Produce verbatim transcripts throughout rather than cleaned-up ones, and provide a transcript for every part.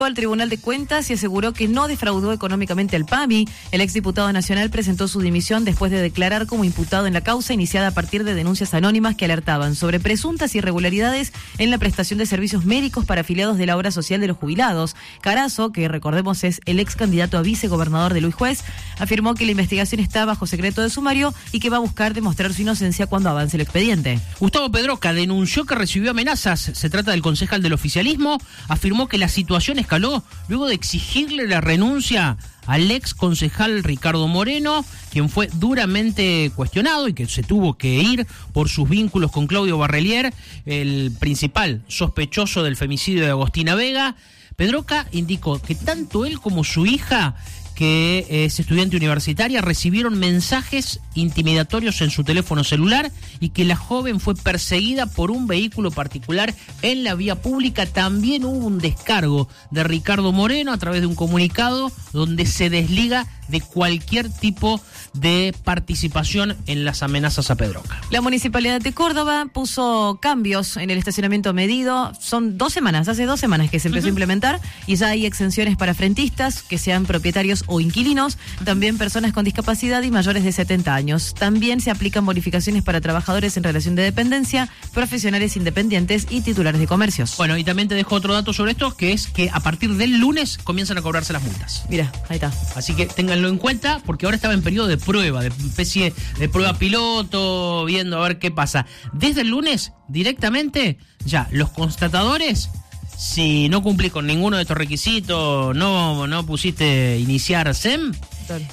al Tribunal de Cuentas y aseguró que no defraudó económicamente al P A M I. El exdiputado nacional presentó su dimisión después de declarar como imputado en la causa iniciada a partir de denuncias anónimas que alertaban sobre presuntas irregularidades en la prestación de servicios médicos para afiliados de la obra social de los jubilados. Carazo, que recordemos es el ex candidato a vicegobernador de Luis Juez, afirmó que la investigación está bajo secreto de sumario y que va a buscar demostrar su inocencia cuando avance el expediente. Gustavo Pedroca denunció que recibió amenazas. Se trata del concejal del oficialismo. Afirmó que la situación escaló luego de exigirle la renuncia al ex concejal Ricardo Moreno, quien fue duramente cuestionado y que se tuvo que ir por sus vínculos con Claudio Barrelier, el principal sospechoso del femicidio de Agostina Vega. Pedroca indicó que tanto él como su hija, que es estudiante universitaria, recibieron mensajes intimidatorios en su teléfono celular y que la joven fue perseguida por un vehículo particular en la vía pública. También hubo un descargo de Ricardo Moreno a través de un comunicado donde se desliga de cualquier tipo de participación en las amenazas a Pedroca. La Municipalidad de Córdoba puso cambios en el estacionamiento medido. Son dos semanas, hace dos semanas que se empezó uh-huh. a implementar y ya hay exenciones para frentistas, que sean propietarios o inquilinos, también personas con discapacidad y mayores de setenta años. También se aplican bonificaciones para trabajadores en relación de dependencia, profesionales independientes y titulares de comercios. Bueno, y también te dejo otro dato sobre esto, que es que a partir del lunes comienzan a cobrarse las multas. Mira, ahí está. Así que tengan en cuenta, porque ahora estaba en periodo de prueba, de especie de prueba piloto, viendo a ver qué pasa. Desde el lunes, directamente, ya, los constatadores, si no cumplís con ninguno de estos requisitos, no, no pusiste iniciar S E M,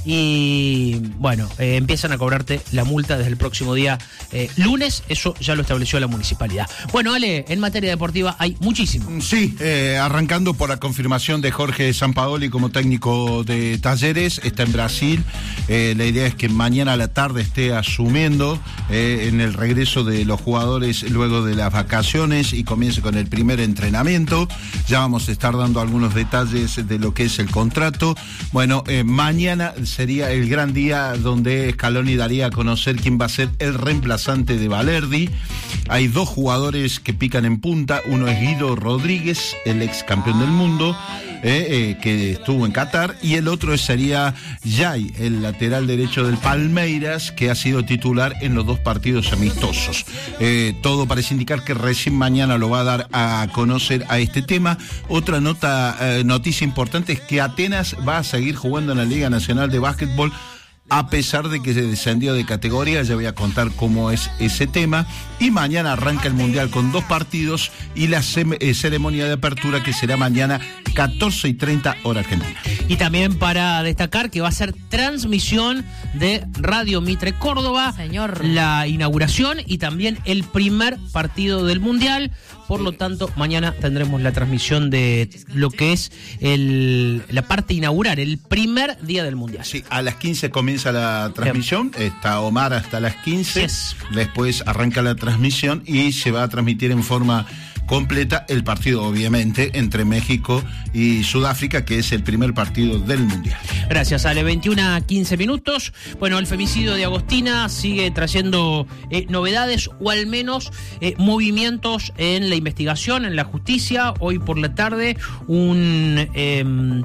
y bueno, eh, empiezan a cobrarte la multa desde el próximo día eh, lunes. Eso ya lo estableció la municipalidad. Bueno, Ale, en materia deportiva hay muchísimo. Sí, eh, arrancando por la confirmación de Jorge Sampaoli como técnico de Talleres. Está en Brasil. Eh, la idea es que mañana a la tarde esté asumiendo eh, en el regreso de los jugadores luego de las vacaciones y comience con el primer entrenamiento. Ya vamos a estar dando algunos detalles de lo que es el contrato. Bueno, eh, mañana sería el gran día donde Scaloni daría a conocer quién va a ser el reemplazante de Valerdi. Hay dos jugadores que pican en punta. Uno es Guido Rodríguez, el ex campeón del mundo, eh, eh, que estuvo en Qatar, y el otro sería Jai, el lateral derecho del Palmeiras, que ha sido titular en los dos partidos amistosos. Eh, todo parece indicar que recién mañana lo va a dar a conocer a este tema. Otra nota, eh, noticia importante es que Atenas va a seguir jugando en la Liga Nacional de Básquetbol, a pesar de que se descendió de categoría. Ya voy a contar cómo es ese tema. Y mañana arranca el Mundial con dos partidos y la sem- eh, ceremonia de apertura, que será mañana catorce y treinta hora argentina. Y también para destacar que va a ser transmisión de Radio Mitre Córdoba, señor, la inauguración y también el primer partido del Mundial. Por lo tanto, mañana tendremos la transmisión de lo que es el, la parte inaugural, el primer día del Mundial. Sí, a las quince comienza la transmisión. Bien. Está Omar hasta las quince. Yes. Después arranca la transmisión y se va a transmitir en forma completa el partido, obviamente, entre México y Sudáfrica, que es el primer partido del Mundial. Gracias, Ale. veintiuno a quince minutos. Bueno, el femicidio de Agostina sigue trayendo eh, novedades, o al menos eh, movimientos en la investigación, en la justicia. Hoy por la tarde, un, eh,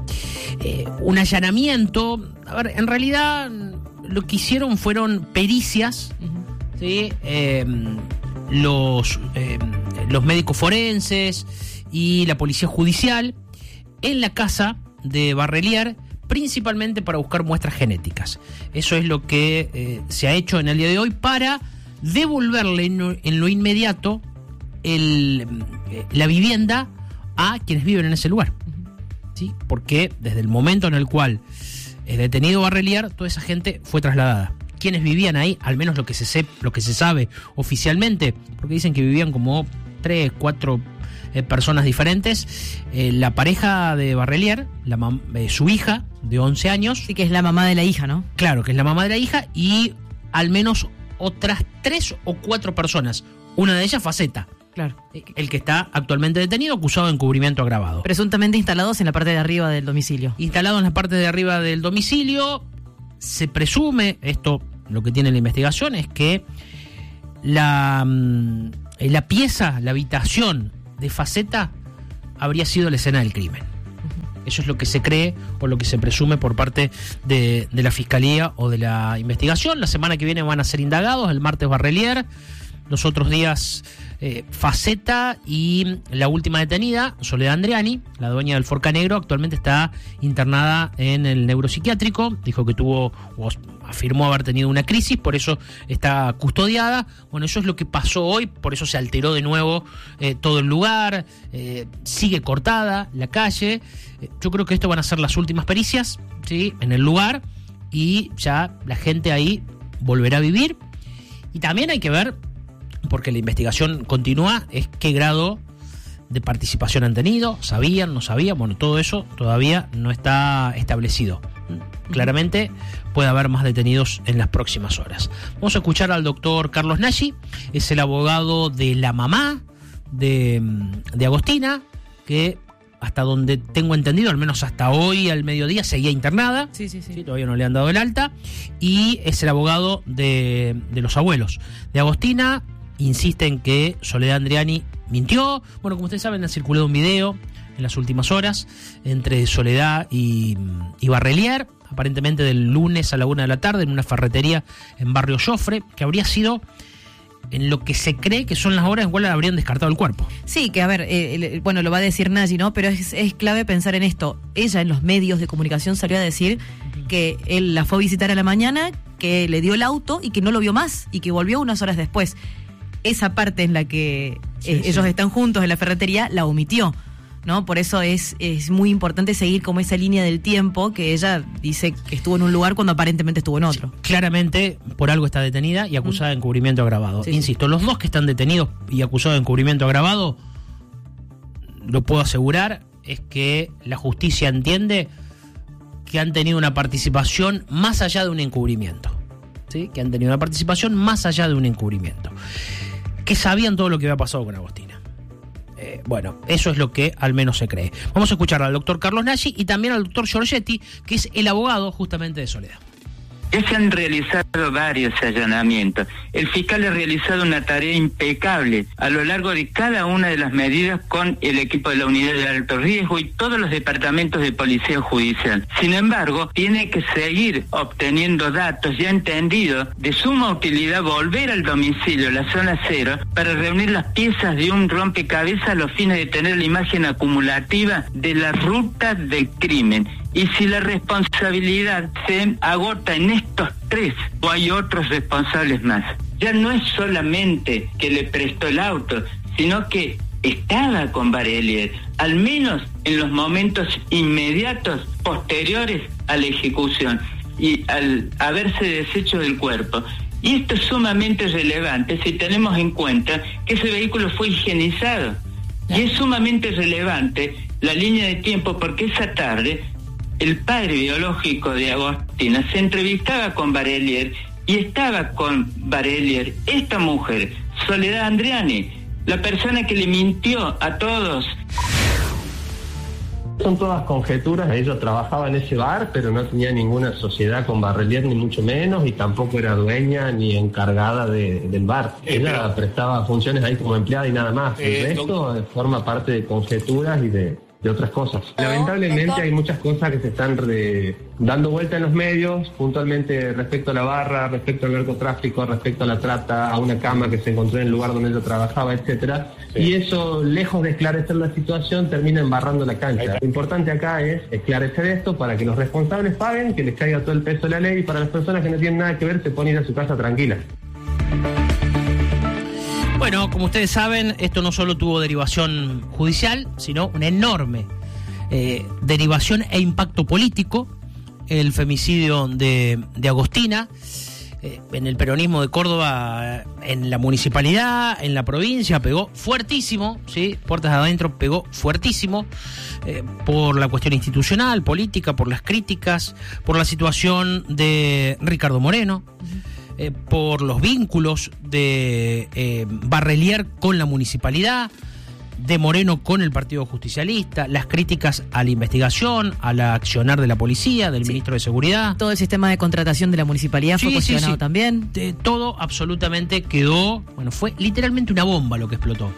eh, un allanamiento. A ver, en realidad, lo que hicieron fueron pericias, uh-huh. ¿sí? Eh, los... Eh, los médicos forenses y la policía judicial en la casa de Barrelier, principalmente para buscar muestras genéticas. Eso es lo que eh, se ha hecho en el día de hoy para devolverle en, en lo inmediato el, eh, la vivienda a quienes viven en ese lugar. ¿Sí? Porque desde el momento en el cual es detenido Barrelier, toda esa gente fue trasladada. Quienes vivían ahí, al menos lo que se, se, lo que se sabe oficialmente, porque dicen que vivían como tres, cuatro eh, personas diferentes. Eh, la pareja de Barrelier, la mam- eh, su hija de once años. Sí, que es la mamá de la hija, ¿no? Claro, que es la mamá de la hija, y al menos otras tres o cuatro personas. Una de ellas, Faceta. Claro. El que está actualmente detenido, acusado de encubrimiento agravado. Presuntamente instalados en la parte de arriba del domicilio. Instalado en la parte de arriba del domicilio. Se presume, esto lo que tiene la investigación, es que la, la pieza, la habitación de Faceta habría sido la escena del crimen. Eso es lo que se cree o lo que se presume por parte de, de la Fiscalía o de la investigación. La semana que viene van a ser indagados, el martes Barrelier, los otros días eh, Faceta y la última detenida, Soledad Andriani, la dueña del Forca Negro, actualmente está internada en el neuropsiquiátrico, dijo que tuvo o afirmó haber tenido una crisis, por eso está custodiada. Bueno, eso es lo que pasó hoy, por eso se alteró de nuevo eh, todo el lugar, eh, sigue cortada la calle. Eh, yo creo que esto van a ser las últimas pericias, ¿sí?, en el lugar, y ya la gente ahí volverá a vivir. Y también hay que ver, porque la investigación continúa, es qué grado de participación han tenido, sabían, no sabían, bueno, todo eso todavía no está establecido. Claramente puede haber más detenidos en las próximas horas. Vamos a escuchar al doctor Carlos Nagy, es el abogado de la mamá de, de Agostina, que hasta donde tengo entendido, al menos hasta hoy al mediodía, seguía internada. Sí, sí, sí. Sí, todavía no le han dado el alta. Y es el abogado de, de los abuelos de Agostina. Insiste en que Soledad Andriani mintió. Bueno, como ustedes saben, ha circulado un video en las últimas horas entre Soledad y, y Barrelier, aparentemente del lunes a la una de la tarde en una ferretería en Barrio Joffre, que habría sido en lo que se cree que son las horas en las cuales habrían descartado el cuerpo. Sí, que a ver, eh, bueno, lo va a decir Nagy, ¿no? Pero es, es clave pensar en esto. Ella en los medios de comunicación salió a decir uh-huh. que él la fue a visitar a la mañana, que le dio el auto y que no lo vio más y que volvió unas horas después. Esa parte en la que sí, eh, sí. ellos están juntos en la ferretería la omitió, ¿no? Por eso es, es muy importante seguir como esa línea del tiempo que ella dice que estuvo en un lugar cuando aparentemente estuvo en otro. Sí, claramente por algo está detenida y acusada mm. de encubrimiento agravado. Sí, Insisto, sí. los dos que están detenidos y acusados de encubrimiento agravado, lo puedo asegurar, es que la justicia entiende que han tenido una participación más allá de un encubrimiento, ¿sí? Que han tenido una participación más allá de un encubrimiento, que sabían todo lo que había pasado con Agostina. Eh, bueno, eso es lo que al menos se cree. Vamos a escuchar al doctor Carlos Nagy y también al doctor Giorgetti, que es el abogado justamente de Soledad. Ya se han realizado varios allanamientos. El fiscal ha realizado una tarea impecable a lo largo de cada una de las medidas con el equipo de la unidad de alto riesgo y todos los departamentos de policía judicial. Sin embargo, tiene que seguir obteniendo datos ya entendido de suma utilidad, volver al domicilio, la zona cero, para reunir las piezas de un rompecabezas a los fines de tener la imagen acumulativa de la ruta del crimen. Y si la responsabilidad se agota en estos tres o hay otros responsables más, ya no es solamente que le prestó el auto, sino que estaba con Barrelier, al menos en los momentos inmediatos posteriores a la ejecución y al haberse deshecho del cuerpo. Y esto es sumamente relevante si tenemos en cuenta que ese vehículo fue higienizado. Y es sumamente relevante la línea de tiempo porque esa tarde el padre biológico de Agostina se entrevistaba con Barrelier y estaba con Barrelier esta mujer, Soledad Andriani, la persona que le mintió a todos. Son todas conjeturas, ella trabajaba en ese bar, pero no tenía ninguna sociedad con Barrelier, ni mucho menos, y tampoco era dueña ni encargada de, del bar. Eh, ella pero, prestaba funciones ahí como empleada y nada más. El eh, resto don... forma parte de conjeturas y de... de otras cosas. Lamentablemente hay muchas cosas que se están re, dando vuelta en los medios, puntualmente respecto a la barra, respecto al narcotráfico, respecto a la trata, a una cama que se encontró en el lugar donde ella trabajaba, etcétera. Sí. Y eso, lejos de esclarecer la situación, termina embarrando la cancha. Lo importante acá es esclarecer esto para que los responsables paguen, que les caiga todo el peso de la ley, y para las personas que no tienen nada que ver se pueden ir a su casa tranquilas. Bueno, como ustedes saben, esto no solo tuvo derivación judicial, sino una enorme eh, derivación e impacto político. El femicidio de, de Agostina, eh, en el peronismo de Córdoba, en la municipalidad, en la provincia, pegó fuertísimo, ¿sí? Puertas adentro pegó fuertísimo, eh, por la cuestión institucional, política, por las críticas, por la situación de Ricardo Moreno. Uh-huh. Eh, por los vínculos de eh, Barrelier con la municipalidad, de Moreno con el Partido Justicialista, las críticas a la investigación, a la accionar de la policía, del sí. ministro de Seguridad. Todo el sistema de contratación de la municipalidad sí, fue cuestionado sí, sí. también. De, todo absolutamente quedó, bueno, fue literalmente una bomba lo que explotó.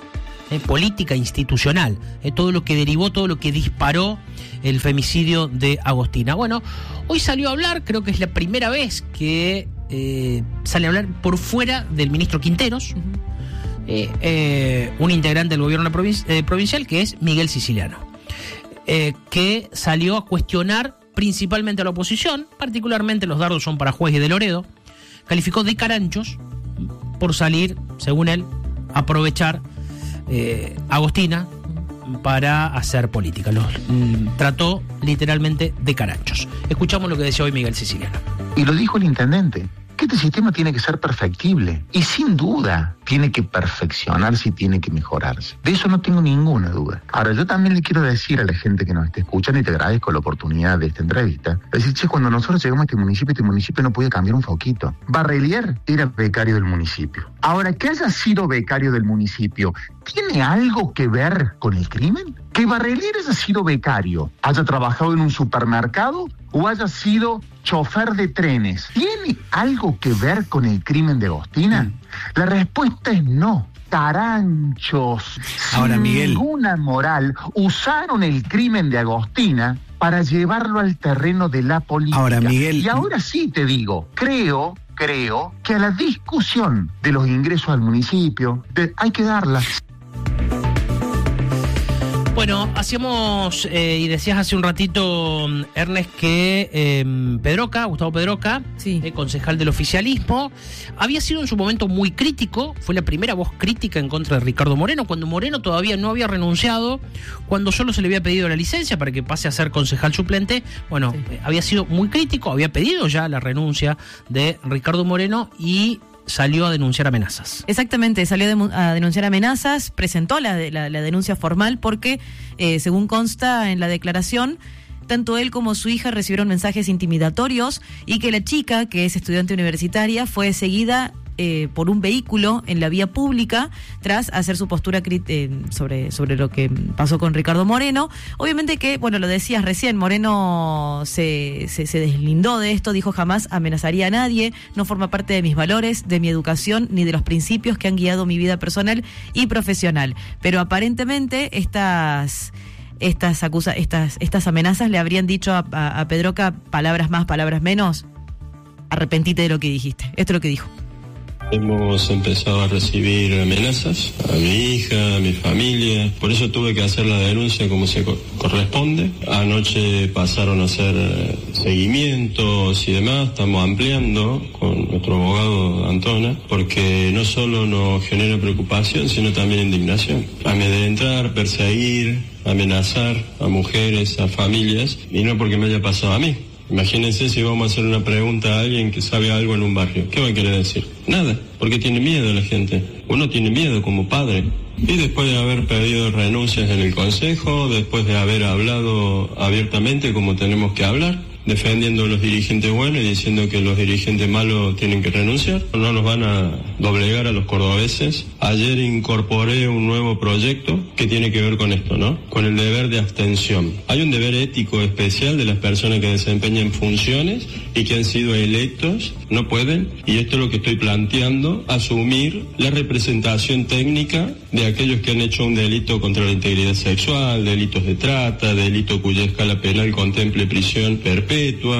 eh, política institucional, eh, todo lo que derivó, todo lo que disparó el femicidio de Agostina. Bueno, hoy salió a hablar, creo que es la primera vez que eh, sale a hablar por fuera del ministro Quinteros, uh-huh. eh, eh, un integrante del gobierno provin- eh, provincial, que es Miguel Siciliano, eh, que salió a cuestionar principalmente a la oposición, particularmente los dardos son para Juez y de Loredo, calificó de caranchos por salir, según él, a aprovechar eh, Agostina para hacer política. Los mm, trató literalmente de caranchos. Escuchamos lo que decía hoy Miguel Siciliano. Y lo dijo el intendente, que este sistema tiene que ser perfectible y sin duda tiene que perfeccionarse y tiene que mejorarse. De eso no tengo ninguna duda. Ahora, yo también le quiero decir a la gente que nos está escuchando, y te agradezco la oportunidad de esta entrevista, decir, che, cuando nosotros llegamos a este municipio, este municipio no podía cambiar un foquito. Barrelier era becario del municipio. Ahora, que haya sido becario del municipio, ¿tiene algo que ver con el crimen? Que Barrelier haya sido becario, haya trabajado en un supermercado o haya sido chofer de trenes, ¿tiene algo que ver con el crimen de Agostina? Mm. La respuesta es no. Caranchos, ahora, sin Miguel, ninguna moral, usaron el crimen de Agostina para llevarlo al terreno de la política. Ahora, Miguel, y ahora sí te digo, creo, creo que a la discusión de los ingresos al municipio de, hay que darla. Bueno, hacíamos, eh, y decías hace un ratito, Ernest, que eh, Pedroca, Gustavo Pedroca, sí. eh, concejal del oficialismo, había sido en su momento muy crítico, fue la primera voz crítica en contra de Ricardo Moreno, cuando Moreno todavía no había renunciado, cuando solo se le había pedido la licencia para que pase a ser concejal suplente. Bueno, sí. eh, había sido muy crítico, había pedido ya la renuncia de Ricardo Moreno y salió a denunciar amenazas. Exactamente, salió de, a denunciar amenazas, presentó la, la, la denuncia formal porque, eh, según consta en la declaración, tanto él como su hija recibieron mensajes intimidatorios y que la chica, que es estudiante universitaria, fue seguida eh, por un vehículo en la vía pública tras hacer su postura crit- eh, sobre, sobre lo que pasó con Ricardo Moreno. Obviamente que, bueno, lo decías recién, Moreno se, se, se deslindó de esto, dijo jamás amenazaría a nadie, no forma parte de mis valores, de mi educación, ni de los principios que han guiado mi vida personal y profesional. Pero aparentemente estas... Estas acusa, estas, estas amenazas le habrían dicho a, a, a Pedroca palabras más, palabras menos. Arrepentite de lo que dijiste. Esto es lo que dijo. Hemos empezado a recibir amenazas a mi hija, a mi familia, por eso tuve que hacer la denuncia como se co- corresponde. Anoche pasaron a hacer seguimientos y demás, estamos ampliando con nuestro abogado Antona, porque no solo nos genera preocupación, sino también indignación. Amedrentar, perseguir, amenazar a mujeres, a familias, y no porque me haya pasado a mí. Imagínense si vamos a hacer una pregunta a alguien que sabe algo en un barrio. ¿Qué va a querer decir? Nada, porque tiene miedo la gente. Uno tiene miedo como padre. Y después de haber pedido renuncias en el consejo, después de haber hablado abiertamente como tenemos que hablar, defendiendo a los dirigentes buenos y diciendo que los dirigentes malos tienen que renunciar, no nos van a doblegar a los cordobeses. Ayer incorporé un nuevo proyecto que tiene que ver con esto, ¿no? Con el deber de abstención. Hay un deber ético especial de las personas que desempeñan funciones y que han sido electos, no pueden, y esto es lo que estoy planteando, asumir la representación técnica de aquellos que han hecho un delito contra la integridad sexual, delitos de trata, delito cuya escala penal contemple prisión perpetua.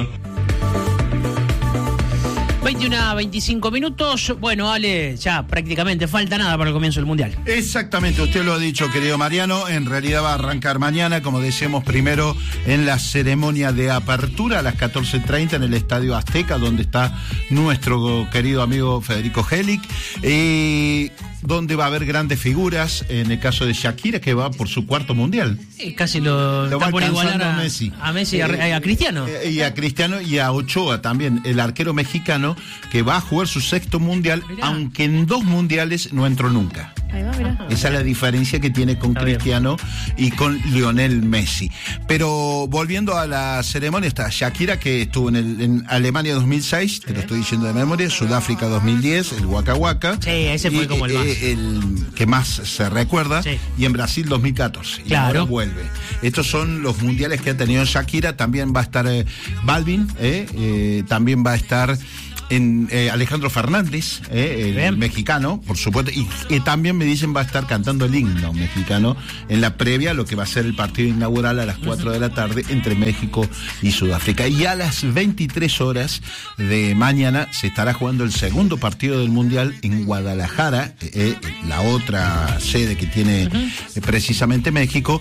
veintiuno a veinticinco minutos. Bueno, Ale, ya prácticamente falta nada para el comienzo del Mundial. Exactamente, usted lo ha dicho, querido Mariano. En realidad va a arrancar mañana, como decíamos, primero en la ceremonia de apertura a las catorce treinta en el Estadio Azteca, donde está nuestro querido amigo Federico Helic, y donde va a haber grandes figuras, en el caso de Shakira, que va por su cuarto Mundial. Sí, casi lo, lo está va por igualar a, a Messi. A Messi y a, eh, a Cristiano. Eh, y a Cristiano y a Ochoa también, el arquero mexicano, que va a jugar su sexto Mundial, mirá, aunque en dos Mundiales no entró nunca. Ahí va, mirá. Esa es la diferencia que tiene con está Cristiano bien. Y con Lionel Messi. Pero volviendo a la ceremonia, está Shakira, que estuvo en, el, en Alemania dos mil seis, te lo estoy diciendo de memoria, Sudáfrica dos mil diez, el Waka Waka. Sí, ese fue y, como el más. Eh, el que más se recuerda, sí. Y en Brasil dos mil catorce. Claro. Y ahora vuelve. Estos son los mundiales que ha tenido Shakira. También va a estar eh, Balvin, eh, eh, también va a estar en eh, Alejandro Fernández, eh, el Bien. mexicano, por supuesto, y, y también me dicen va a estar cantando el himno mexicano en la previa a lo que va a ser el partido inaugural a las cuatro de la tarde entre México y Sudáfrica. Y a las veintitrés horas de mañana se estará jugando el segundo partido del Mundial en Guadalajara, eh, la otra sede que tiene uh-huh. eh, precisamente México,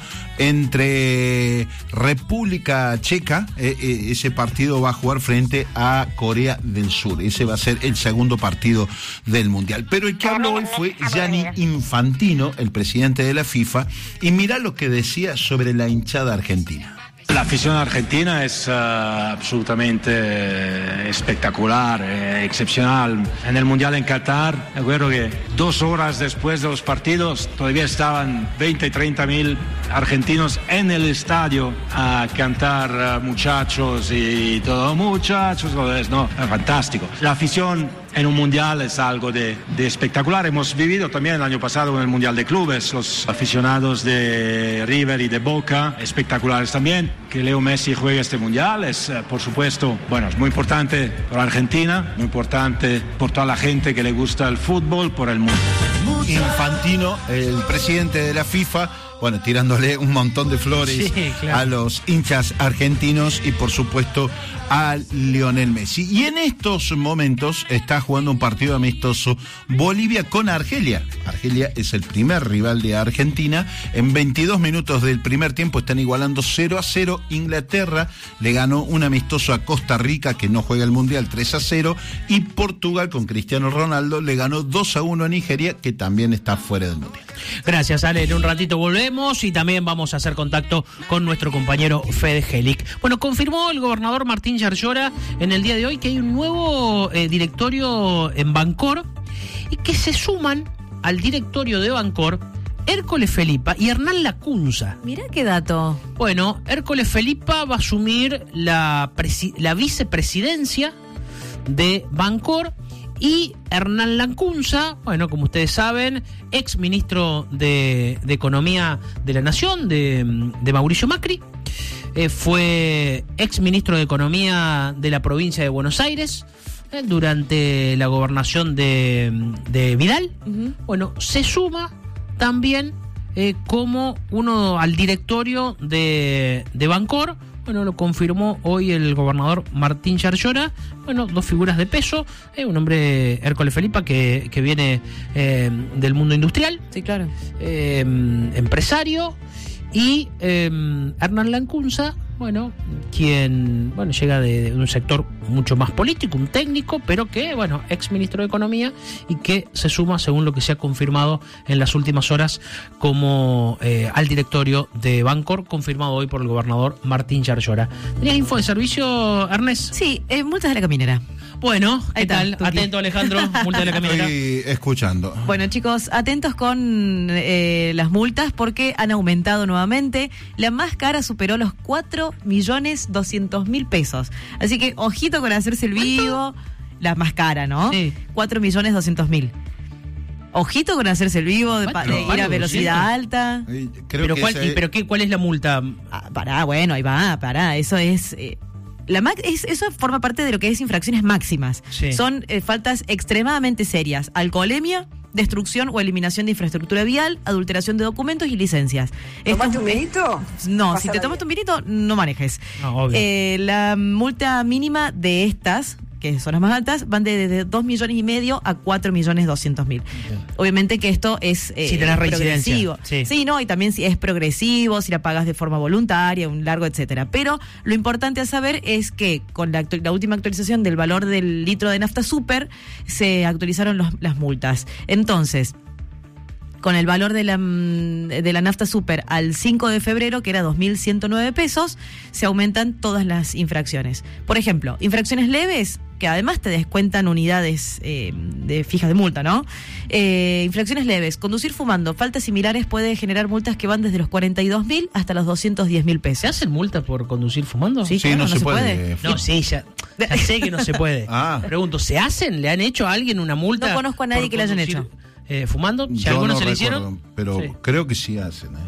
entre República Checa. Eh, eh, ese partido va a jugar frente a Corea del Sur. Ese va a ser el segundo partido del Mundial. Pero el que habló hoy fue Gianni Infantino, el presidente de la FIFA, y mirá lo que decía sobre la hinchada argentina. La afición argentina es uh, absolutamente eh, espectacular, eh, excepcional. En el Mundial en Qatar, recuerdo que dos horas después de los partidos todavía estaban veinte, treinta mil argentinos en el estadio a cantar uh, muchachos y todo, muchachos, no, fantástico. La afición en un mundial es algo de, de espectacular. Hemos vivido también el año pasado en el Mundial de Clubes, los aficionados de River y de Boca, espectaculares también. Que Leo Messi juegue este mundial es, por supuesto, bueno, es muy importante para Argentina, muy importante por toda la gente que le gusta el fútbol, por el mundo. Infantino, el presidente de la FIFA, bueno, tirándole un montón de flores sí, claro. a los hinchas argentinos y por supuesto a Lionel Messi. Y en estos momentos está jugando un partido amistoso Bolivia con Argelia. Argelia es el primer rival de Argentina. En veintidós minutos del primer tiempo están igualando cero a cero. Inglaterra le ganó un amistoso a Costa Rica, que no juega el Mundial, tres a cero. Y Portugal, con Cristiano Ronaldo, le ganó dos a uno a Nigeria, que también está fuera del Mundial. Gracias, Ale. En un ratito volvemos y también vamos a hacer contacto con nuestro compañero Fede Gelic. Bueno, confirmó el gobernador Martín Yarlora en el día de hoy que hay un nuevo eh, directorio en Bancor y que se suman al directorio de Bancor Hércoles Felipa y Hernán Lacunza. Mirá qué dato. Bueno, Hércoles Felipa va a asumir la, presi- la vicepresidencia de Bancor. Y Hernán Lacunza, bueno, como ustedes saben, ex ministro de, de Economía de la Nación, de, de Mauricio Macri, eh, fue ex ministro de Economía de la provincia de Buenos Aires eh, durante la gobernación de, de Vidal. Uh-huh. Bueno, se suma también eh, como uno al directorio de, de Bancor. Bueno, lo confirmó hoy el gobernador Martín Yarlora. Bueno, dos figuras de peso. Eh, un hombre, Hércoles Felipa, que, que viene eh, del mundo industrial. Sí, claro. Eh, empresario. Y eh, Hernán Lacunza, bueno, quien bueno llega de, de un sector mucho más político, un técnico, pero que, bueno, ex ministro de Economía y que se suma, según lo que se ha confirmado en las últimas horas, como eh, al directorio de Bancor, confirmado hoy por el gobernador Martín Yarlora. ¿Tenías info de servicio, Ernest? Sí, eh, multas de la caminera. Bueno, ¿qué Ahí tal? está, Atento, Alejandro, multa de la caminera. Estoy escuchando. Bueno, chicos, atentos con eh, las multas porque han aumentado nuevamente. La más cara superó los cuatro millones doscientos mil pesos. Así que, ojito con hacerse el vivo. La más cara, ¿no? Sí. cuatro millones doscientos mil. Ojito con hacerse el vivo, de, pa- de ir a velocidad alta. Eh, Creo ¿Pero, que cuál, ese- y, ¿Pero qué, cuál es la multa? Ah, pará, bueno, ahí va, pará. Eso es... Eh, La ma- es, eso forma parte de lo que es infracciones máximas. Sí. Son eh, faltas extremadamente serias. Alcoholemia, destrucción o eliminación de infraestructura vial, adulteración de documentos y licencias. ¿Tomaste Esto- un vinito? No, si te Pásala tomas bien. un vinito, no manejes. No, obvio. Eh, la multa mínima de estas, que son las más altas, van de, de dos millones y medio a cuatro millones doscientos mil. Obviamente que esto es eh, Si tenés reincidencia, progresivo. sí. sí, no, y también si es progresivo, si la pagas de forma voluntaria, un largo, etcétera. Pero lo importante a saber es que con la, actu- la última actualización del valor del litro de nafta super, se actualizaron los- las multas. Entonces, con el valor de la, mm, de la nafta super al cinco de febrero, que era dos mil ciento nueve pesos, se aumentan todas las infracciones. Por ejemplo, infracciones leves, que además te descuentan unidades eh, de fijas de multa, ¿no? Eh, infracciones leves, conducir fumando, faltas similares puede generar multas que van desde los cuarenta y dos mil hasta los doscientos diez mil ¿Se pesos. hacen multas por conducir fumando? Sí, Sí, claro, no, se puede. No, sí, ya, ya sé que no se puede. Ah. Pregunto, ¿se hacen? ¿Le han hecho a alguien una multa? No conozco a nadie por que le hayan conducir, hecho. eh, ¿Fumando? Si Yo algunos no se le recuerdo, hicieron. pero Sí. creo que sí hacen, ¿eh?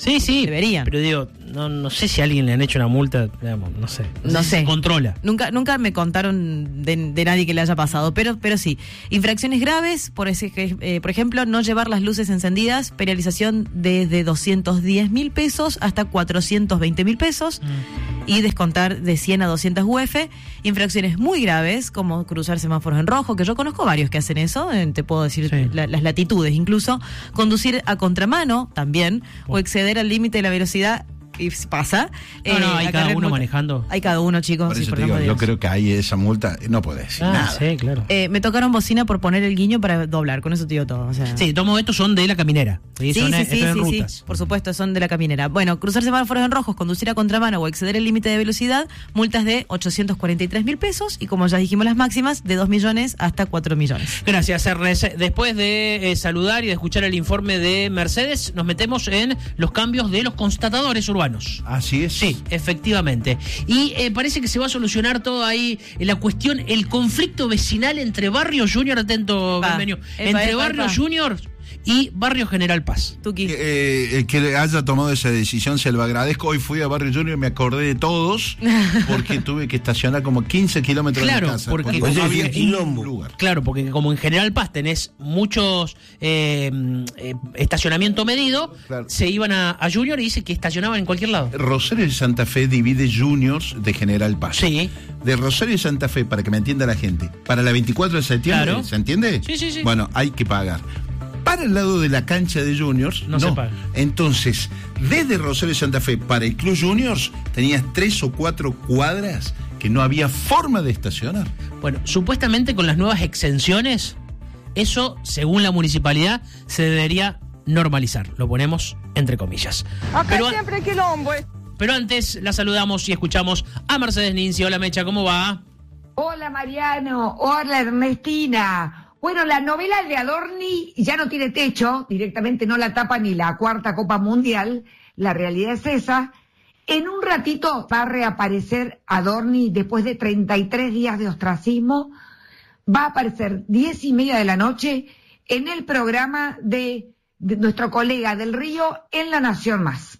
Sí, sí. Deberían. Pero digo, no, no sé si a alguien le han hecho una multa, digamos, no sé. No, no sé. Si sé. se controla. Nunca, nunca me contaron de, de nadie que le haya pasado, pero, pero sí. Infracciones graves, por, ese, eh, por ejemplo, no llevar las luces encendidas, penalización desde doscientos diez mil pesos hasta cuatrocientos veinte mil pesos. Mm. Y descontar de cien a doscientas U F. Infracciones muy graves, como cruzar semáforos en rojo, que yo conozco varios que hacen eso, eh, te puedo decir sí. la, las latitudes incluso. Conducir a contramano también, oh. o exceder al límite de la velocidad. Y pasa. No, no, hay cada uno multa. manejando. Hay cada uno, chicos. Por eso sí, por te digo, yo Dios. creo que ahí esa multa no puede decir ah, nada. Sí, claro. Eh, me tocaron bocina por poner el guiño para doblar, con eso te digo todo. O sea. Sí, todos estos son de la caminera. Sí, sí, son, sí, sí, sí, sí, sí, por supuesto, son de la caminera. Bueno, cruzar semáforos en rojos, conducir a contramano o exceder el límite de velocidad, multas de ochocientos cuarenta y tres mil pesos y, como ya dijimos, las máximas de dos millones hasta cuatro millones. Gracias, Ernest. Después de eh, saludar y de escuchar el informe de Mercedes, nos metemos en los cambios de los constatadores urbanos. Así es. Sí, efectivamente. Y eh, parece que se va a solucionar todo ahí, eh, la cuestión, el conflicto vecinal entre Barrio Junior, atento, bienvenido, entre epa, Barrio epa. Junior y Barrio General Paz. Tuki. Eh, eh, que haya tomado esa decisión, se lo agradezco. Hoy fui a Barrio Junior y me acordé de todos, porque tuve que estacionar como quince kilómetros claro, de mi casa. Porque, porque no había quilombo. Lugar. Claro, porque como en General Paz tenés muchos eh, eh, estacionamiento medido, claro. se iban a, a Junior y dice que estacionaban en cualquier lado. Rosario de Santa Fe divide Juniors de General Paz. Sí. De Rosario de Santa Fe, para que me entienda la gente, para la veinticuatro de septiembre, claro. ¿se entiende? Sí, sí, sí. Bueno, hay que pagar. Para el lado de la cancha de Juniors, no, no. se paga. Entonces, desde Rosario de Santa Fe para el Club Juniors, tenías tres o cuatro cuadras que no había forma de estacionar. Bueno, supuestamente con las nuevas exenciones, eso, según la municipalidad, se debería normalizar. Lo ponemos entre comillas. Acá pero, siempre hay quilombo. Pero antes la saludamos y escuchamos a Mercedes Ninzi. Hola, Mecha, ¿cómo va? Hola, Mariano. Hola, Ernestina. Bueno, la novela de Adorni ya no tiene techo, directamente no la tapa ni la cuarta Copa Mundial, la realidad es esa. En un ratito va a reaparecer Adorni después de treinta y tres días de ostracismo, va a aparecer diez y media de la noche en el programa de, de nuestro colega del Río en La Nación Más.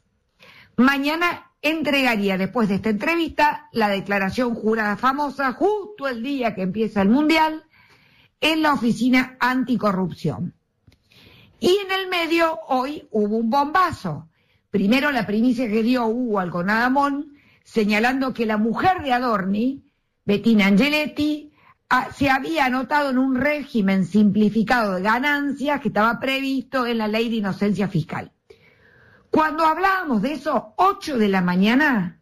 Mañana entregaría, después de esta entrevista, la declaración jurada famosa, justo el día que empieza el Mundial, en la Oficina Anticorrupción. Y en el medio, hoy, hubo un bombazo. Primero, la primicia que dio Hugo Alconadamón, señalando que la mujer de Adorni, Bettina Angeletti, a, se había anotado en un régimen simplificado de ganancias que estaba previsto en la Ley de Inocencia Fiscal. Cuando hablábamos de eso, ocho de la mañana,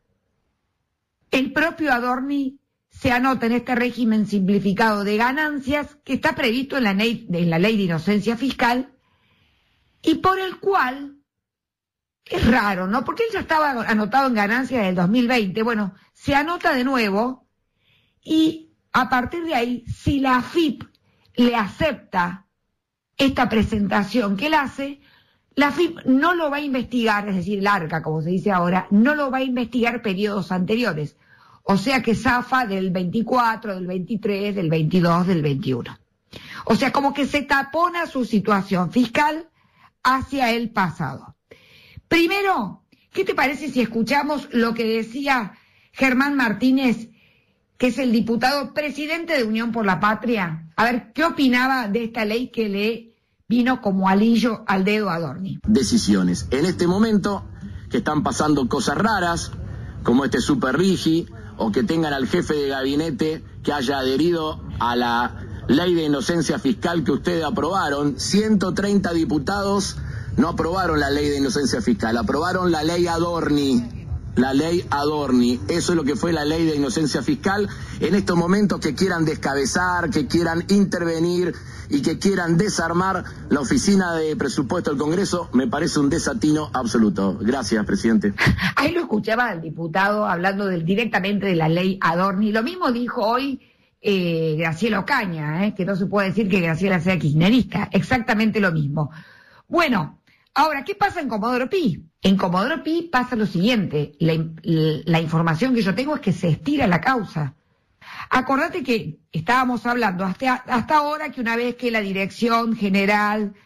el propio Adorni se anota en este régimen simplificado de ganancias que está previsto en la, ley, en la Ley de Inocencia Fiscal y por el cual, es raro, ¿no? Porque él ya estaba anotado en ganancias del dos mil veinte, bueno, se anota de nuevo y a partir de ahí, si la A F I P le acepta esta presentación que él hace, la A F I P no lo va a investigar, es decir, el ARCA, como se dice ahora, no lo va a investigar periodos anteriores. O sea que zafa del veinticuatro, del veintitrés, del veintidós, del veintiuno. O sea, como que se tapona su situación fiscal hacia el pasado. Primero, ¿qué te parece si escuchamos lo que decía Germán Martínez, que es el diputado presidente de Unión por la Patria? A ver, ¿qué opinaba de esta ley que le vino como alillo al dedo a Adorni? Decisiones. En este momento, que están pasando cosas raras, como este Super Rigi, o que tengan al jefe de gabinete que haya adherido a la ley de inocencia fiscal que ustedes aprobaron. ciento treinta diputados no aprobaron la ley de inocencia fiscal, aprobaron la ley Adorni, la ley Adorni. Eso es lo que fue la ley de inocencia fiscal. En estos momentos que quieran descabezar, que quieran intervenir y que quieran desarmar la oficina de presupuesto del Congreso, me parece un desatino absoluto. Gracias, presidente. Ahí lo escuchaba al diputado hablando del, directamente de la ley Adorni. Lo mismo dijo hoy eh, Graciela Ocaña, eh, que no se puede decir que Graciela sea kirchnerista. Exactamente lo mismo. Bueno, ahora, ¿qué pasa en Comodoro Pi? En Comodoro Pi pasa lo siguiente. La, la información que yo tengo es que se estira la causa. Acordate que estábamos hablando hasta, hasta ahora que una vez que la Dirección General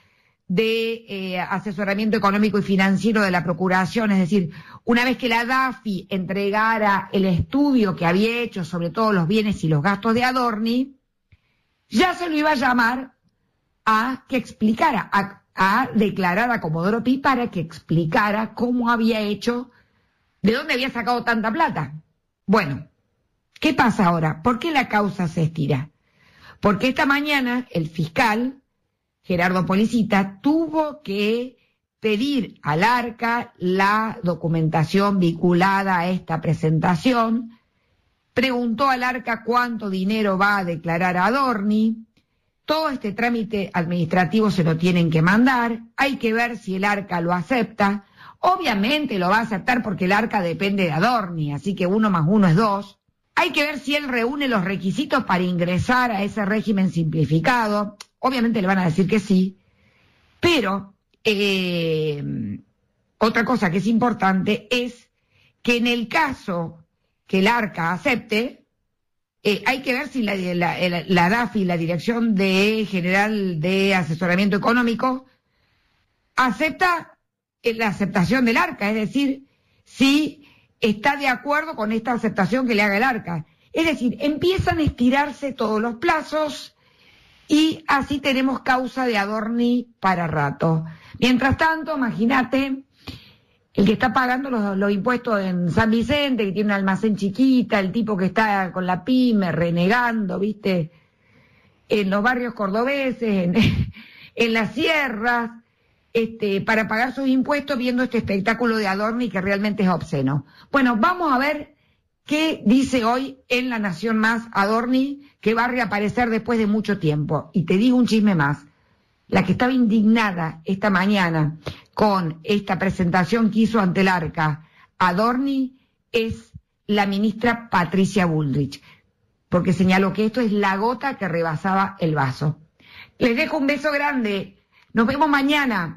de eh, asesoramiento económico y financiero de la Procuración, es decir, una vez que la DAFI entregara el estudio que había hecho sobre todos los bienes y los gastos de Adorni, ya se lo iba a llamar a que explicara, a, a declarar a Comodoro Pi para que explicara cómo había hecho, de dónde había sacado tanta plata. Bueno, ¿qué pasa ahora? ¿Por qué la causa se estira? Porque esta mañana el fiscal Gerardo Policita tuvo que pedir al ARCA la documentación vinculada a esta presentación, preguntó al ARCA cuánto dinero va a declarar a Adorni, todo este trámite administrativo se lo tienen que mandar, hay que ver si el ARCA lo acepta, obviamente lo va a aceptar porque el ARCA depende de Adorni, así que uno más uno es dos, hay que ver si él reúne los requisitos para ingresar a ese régimen simplificado. Obviamente le van a decir que sí, pero eh, otra cosa que es importante es que en el caso que el ARCA acepte, eh, hay que ver si la, la, la, la DAFI, la Dirección de General de Asesoramiento Económico, acepta la aceptación del ARCA, es decir, si está de acuerdo con esta aceptación que le haga el ARCA. Es decir, empiezan a estirarse todos los plazos, y así tenemos causa de Adorni para rato. Mientras tanto, imagínate, el que está pagando los, los impuestos en San Vicente, que tiene un almacén chiquita, el tipo que está con la pyme renegando, ¿viste? En los barrios cordobeses, en, en las sierras, este, para pagar sus impuestos viendo este espectáculo de Adorni que realmente es obsceno. Bueno, vamos a ver qué dice hoy en La Nación Más Adorni, que va a reaparecer después de mucho tiempo. Y te digo un chisme más. La que estaba indignada esta mañana con esta presentación que hizo ante el ARCA Adorni es la ministra Patricia Bullrich, porque señaló que esto es la gota que rebasaba el vaso. Les dejo un beso grande. Nos vemos mañana.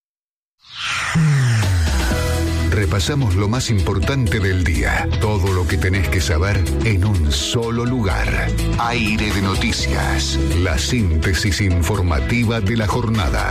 Repasamos lo más importante del día, todo lo que tenés que saber en un solo lugar. Aire de Noticias, la síntesis informativa de la jornada.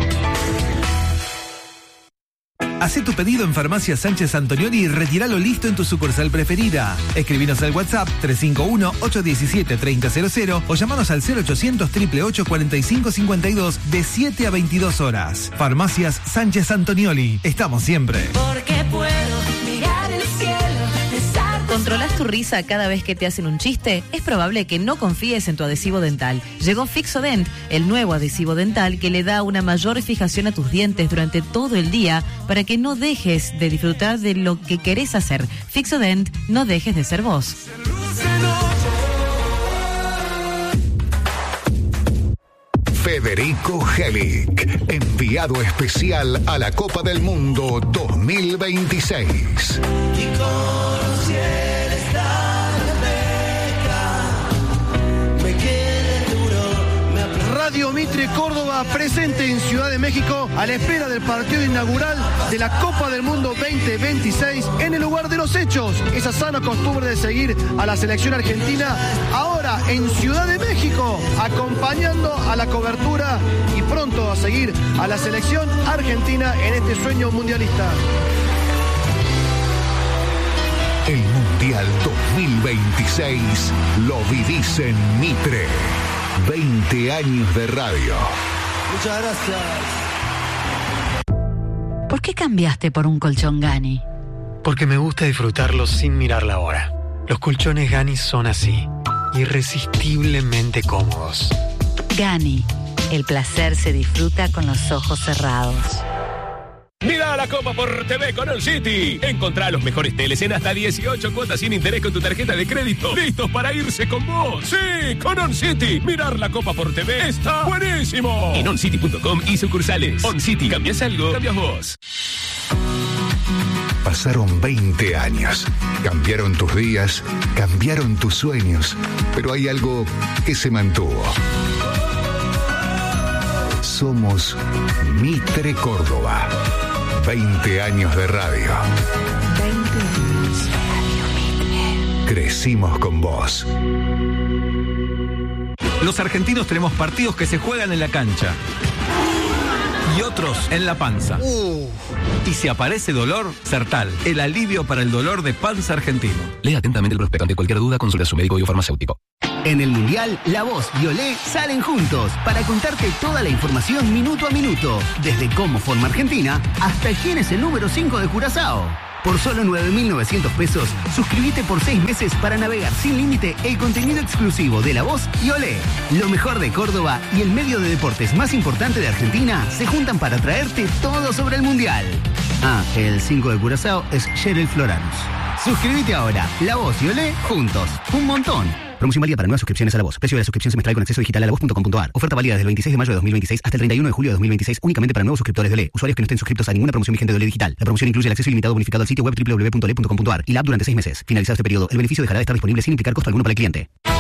Hacé tu pedido en Farmacia Sánchez Antonioli y retíralo listo en tu sucursal preferida. Escribinos al WhatsApp tres cinco uno, ocho uno siete, tres cero cero cero o llamanos al cero ochocientos, ocho ocho ocho, cuatro cinco cinco dos de siete a veintidós horas. Farmacias Sánchez Antonioli. Estamos siempre. Porque puedo mirar el cielo. ¿Controlas tu risa cada vez que te hacen un chiste? Es probable que no confíes en tu adhesivo dental. Llegó Fixodent, el nuevo adhesivo dental que le da una mayor fijación a tus dientes durante todo el día para que no dejes de disfrutar de lo que querés hacer. Fixodent, no dejes de ser vos. Federico Helic, enviado especial a la Copa del Mundo dos mil veintiséis. Radio Mitre Córdoba presente en Ciudad de México a la espera del partido inaugural de la Copa del Mundo veinte veintiséis en el lugar de los hechos. Esa sana costumbre de seguir a la selección argentina ahora en Ciudad de México, acompañando a la cobertura y pronto a seguir a la selección argentina en este sueño mundialista. El Mundial dos mil veintiséis lo vivís en Mitre. veinte años de radio. Muchas gracias. ¿Por qué cambiaste por un colchón Gani? Porque me gusta disfrutarlo sin mirar la hora. Los colchones Gani son así, irresistiblemente cómodos. Gani, el placer se disfruta con los ojos cerrados. Mira la Copa por T V con OnCity. Encontrá los mejores teles en hasta dieciocho cuotas sin interés con tu tarjeta de crédito. ¡Listos para irse con vos! ¡Sí! ¡Con OnCity! Mirar la Copa por T V está buenísimo. En oncity punto com y sucursales. OnCity. ¿Cambias algo? Cambias vos. Pasaron veinte años. Cambiaron tus días, cambiaron tus sueños, pero hay algo que se mantuvo. Somos Mitre Córdoba. veinte años de radio. veinte años de Radio Mitre. Crecimos con vos. Los argentinos tenemos partidos que se juegan en la cancha. y otros en la panza. Uh. Y si aparece dolor, Sertal, el alivio para el dolor de panza argentino. Lea atentamente el prospecto. Ante cualquier duda, consulte a su médico o farmacéutico. En el Mundial, La Voz y Olé salen juntos para contarte toda la información minuto a minuto, desde cómo forma Argentina hasta quién es el número cinco de Curazao. Por solo nueve mil novecientos pesos, suscríbete por seis meses para navegar sin límite el contenido exclusivo de La Voz y Olé. Lo mejor de Córdoba y el medio de deportes más importante de Argentina se juntan para traerte todo sobre el Mundial. Ah, el cinco de Curazao es Cheryl Floranus. Suscríbete ahora, La Voz y Olé juntos. Un montón. Promoción válida para nuevas suscripciones a La Voz. Precio de la suscripción semestral con acceso digital a la voz punto com punto a r. Oferta válida desde el veintiséis de mayo de dos mil veintiséis hasta el treinta y uno de julio de dos mil veintiséis, únicamente para nuevos suscriptores de Olé. Usuarios que no estén suscriptos a ninguna promoción vigente de Olé Digital. La promoción incluye el acceso ilimitado bonificado al sitio web doble u doble u doble u punto olé punto com punto a r y la app durante seis meses. Finalizado este periodo, el beneficio dejará de estar disponible sin implicar costo alguno para el cliente.